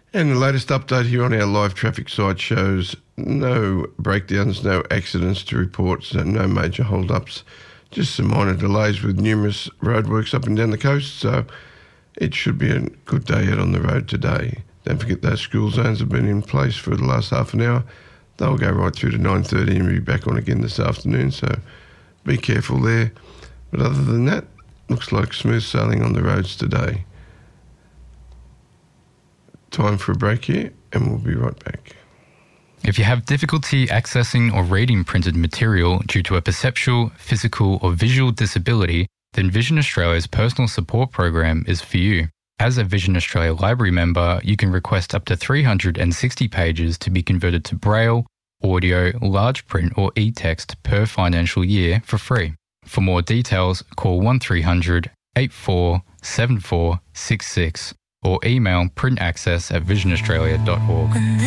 And the latest update here on our live traffic site shows no breakdowns, no accidents to report, so no major hold-ups. Just some minor delays with numerous roadworks up and down the coast, so it should be a good day out on the road today. Don't forget those school zones have been in place for the last half an hour. They'll go right through to 9:30 and be back on again this afternoon, so be careful there. But other than that, looks like smooth sailing on the roads today. Time for a break here, and we'll be right back. If you have difficulty accessing or reading printed material due to a perceptual, physical or visual disability, then Vision Australia's personal support program is for you. As a Vision Australia Library member, you can request up to 360 pages to be converted to Braille, audio, large print or e-text per financial year for free. For more details, call 1300 847466 or email printaccess@visionaustralia.org.